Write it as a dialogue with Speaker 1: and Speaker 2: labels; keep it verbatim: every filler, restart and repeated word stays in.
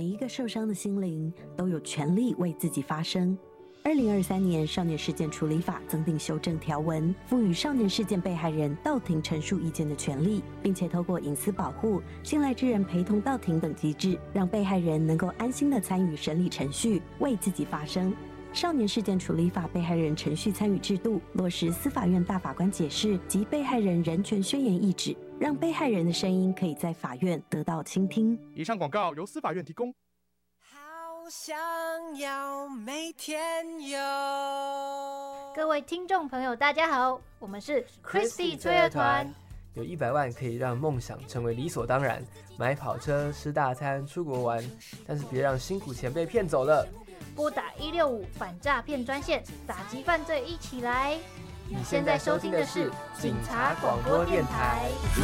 Speaker 1: 每一个受伤的心灵都有权利为自己发声。二零二三年少年事件处理法增订修正条文，赋予少年事件被害人到庭陈述意见的权利，并且透过隐私保护、信赖之人陪同到庭等机制，让被害人能够安心地参与审理程序，为自己发声。少年事件处理法被害人程序参与制度落实司法院大法官解释及被害人人权宣言意旨，让被害人的声音可以在法院得到倾听。
Speaker 2: 以上广告由司法院提供。
Speaker 3: 好想要每天有。
Speaker 4: 各位听众朋友大家好，我们是 Christy 追儿团。
Speaker 5: 有一百万可以让梦想成为理所当然，买跑车、吃大餐、出国玩，但是别让辛苦钱被骗走了。
Speaker 4: 拨打一六五反诈骗专线，打击犯罪一起来。
Speaker 5: 你现在收听的是警察广播电台。